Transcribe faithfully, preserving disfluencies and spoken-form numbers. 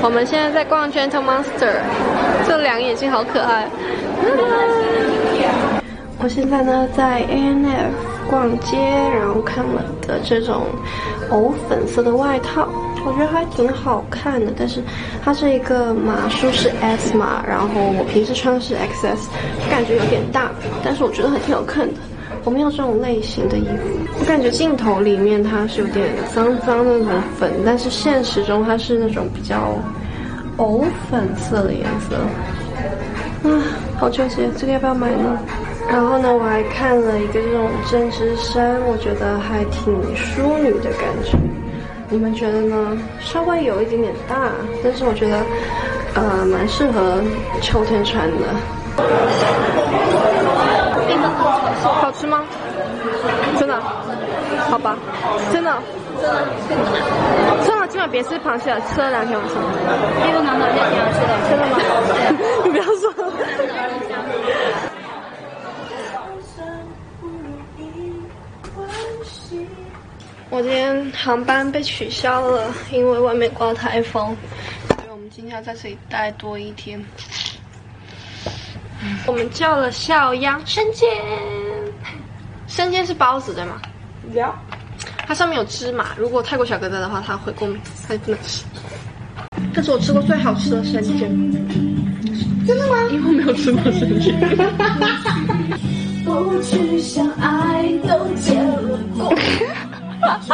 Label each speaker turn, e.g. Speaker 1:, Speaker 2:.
Speaker 1: 我们现在在逛 Gentle Monster， 这两个眼睛好可爱。我现在呢在 A and F 逛街，然后看了的这种藕粉色的外套，我觉得还挺好看的，但是它这一个码数是 S 码，然后我平时穿的是 X S， 就感觉有点大，但是我觉得还挺好看的。我没有这种类型的衣服，我感觉镜头里面它是有点脏脏的那种粉，但是现实中它是那种比较藕粉色的颜色。啊，好纠结，这个要不要买呢？然后呢，我还看了一个这种针织衫，我觉得还挺淑女的感觉。你们觉得呢？稍微有一点点大，但是我觉得，呃，蛮适合秋天穿的。好吃吗？真的？好吧，真的。真的，今晚别吃螃蟹了，吃了两天晚上。因为暖暖那挺好吃的，真的吗？你不要说。我今天航班被取消了，因为外面刮台风，所以我们今天要在这里待多一天。我们叫了小羊生煎，生煎是包子对吗？不要，它上面有芝麻，如果太过小疙瘩的话，它会过敏，它就不能吃。这是我吃过最好吃的生煎。真的吗？因为我没有吃过生煎。不去想爱都结了果。